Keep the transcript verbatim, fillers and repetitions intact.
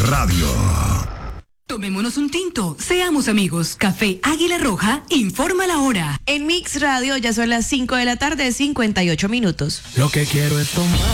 Radio. Tomémonos un tinto, seamos amigos. Café Águila Roja informa la hora. En Mix Radio ya son las cinco de la tarde, cincuenta y ocho minutos. Lo que quiero es tomar.